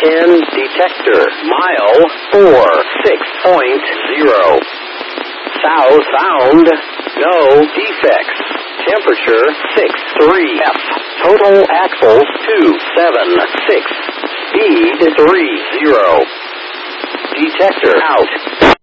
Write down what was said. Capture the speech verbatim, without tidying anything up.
ten detector. Mile four six point zero. South bound. No defects. Temperature six three F. Total axles two seven six. Speed three zero. Detector out.